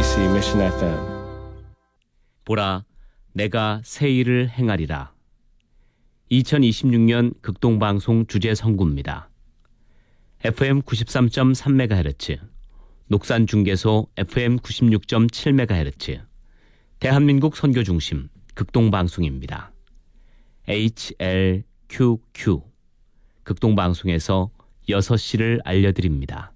KBC Mission FM. 보라, 내가 새 일을 행하리라. 2026년 극동방송 주제 선구입니다. FM 93.3MHz, 녹산중계소 FM 96.7MHz, 대한민국 선교중심 극동방송입니다. HLQQ, 극동방송에서 6시를 알려드립니다.